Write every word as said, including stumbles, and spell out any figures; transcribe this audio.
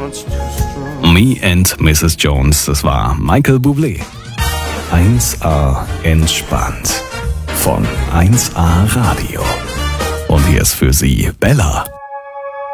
Me and Missus Jones, das war Michael Bublé. eins A entspannt von eins A Radio. Und hier ist für Sie Bella.